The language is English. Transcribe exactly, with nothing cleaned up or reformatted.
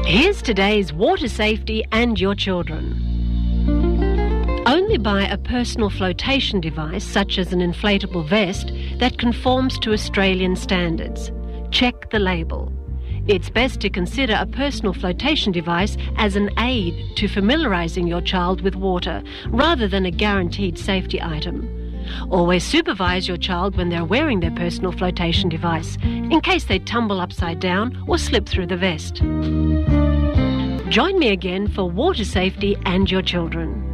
Here's today's water safety and your children. Only buy a personal flotation device, such as an inflatable vest, that conforms to Australian standards. Check the label. It's best to consider a personal flotation device as an aid to familiarising your child with water, rather than a guaranteed safety item. Always supervise your child when they're wearing their personal flotation device, in case they tumble upside down or slip through the vest. Join me again for water safety and your children.